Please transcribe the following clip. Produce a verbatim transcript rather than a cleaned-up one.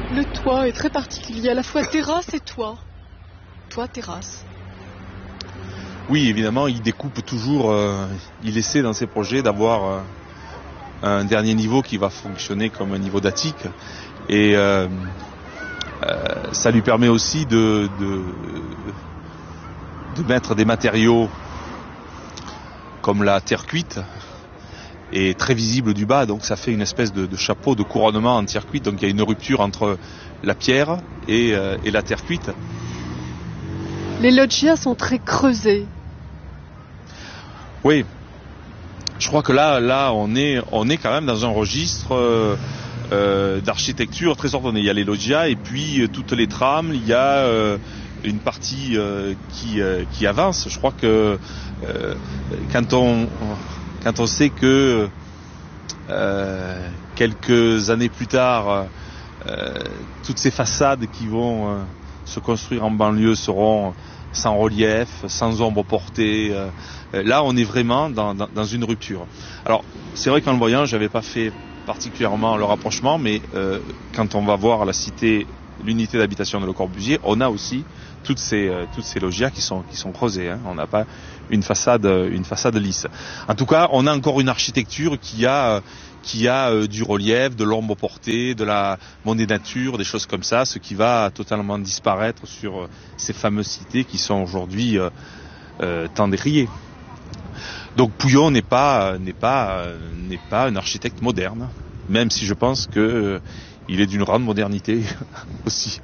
Le toit est très particulier, à la fois terrasse et toit. Toit, terrasse. Oui, évidemment, il découpe toujours, euh, il essaie dans ses projets d'avoir euh, un dernier niveau qui va fonctionner comme un niveau d'attique. Et euh, euh, ça lui permet aussi de, de, de mettre des matériaux comme la terre cuite et très visible du bas, donc ça fait une espèce de, de chapeau de couronnement en terre cuite, donc il y a une rupture entre la pierre et, euh, et la terre cuite. Les loggias sont très creusés. Oui, je crois que là, là, on est, on est quand même dans un registre euh, euh, d'architecture très ordonné. Il y a les loggias et puis euh, toutes les trames. Il y a euh, une partie euh, qui, euh, qui avance. Je crois que euh, quand on, quand on sait que euh, quelques années plus tard, euh, toutes ces façades qui vont euh, se construire en banlieue seront sans relief, sans ombre portée. Euh, là, on est vraiment dans, dans, dans une rupture. Alors, c'est vrai qu'en le voyant, j'avais pas fait particulièrement le rapprochement, mais euh, quand on va voir la cité, l'unité d'habitation de Le Corbusier, on a aussi toutes ces euh, toutes ces loggias qui sont qui sont creusées. Hein. On n'a pas une façade une façade lisse. En tout cas, on a encore une architecture qui a qui a euh, du relief, de l'ombre portée, de la monnaie nature, des choses comme ça, ce qui va totalement disparaître sur euh, ces fameuses cités qui sont aujourd'hui euh, euh, tant décriées. Donc Pouillon n'est pas n'est pas euh, n'est pas un architecte moderne, même si je pense que euh, il est d'une grande modernité aussi.